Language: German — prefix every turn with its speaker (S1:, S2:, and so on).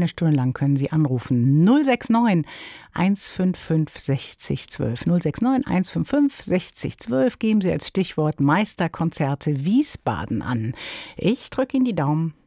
S1: eine Stunde lang können Sie anrufen. 069 155 60 12. 069 155 60 12. Geben Sie als Stichwort Meisterkonzerte Wiesbaden an. Ich drücke Ihnen die Daumen.